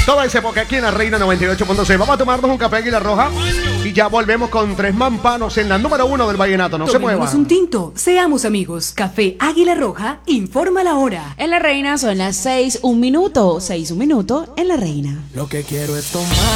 Toda esa época aquí en la Reina 98.6. Vamos a tomarnos un café Águila Roja y ya volvemos con Tres Mampanos en la número 1 del vallenato. No se muevan. Un tinto, seamos amigos. Café Águila Roja informa la hora. En la Reina son las 6:01. 6:01 en la Reina. Lo que quiero es tomar.